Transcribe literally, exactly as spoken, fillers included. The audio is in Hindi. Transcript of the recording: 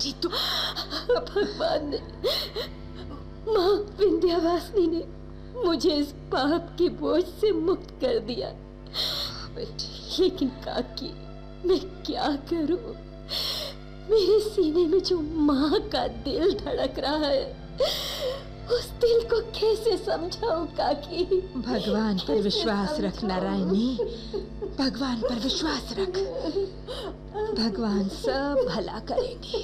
बेटी तू। भगवान ने, माँ विंध्यावासिनी ने मुझे इस पाप के बोझ से मुक्त कर दिया। बेटी लेकिन काकी, मैं क्या करूं? मेरे सीने में जो माँ का दिल धड़क रहा है, उस दिल को कैसे समझाऊं काकी? भगवान पर विश्वास रख नारायणी, भगवान पर विश्वास रख। भगवान सब भला करेंगे।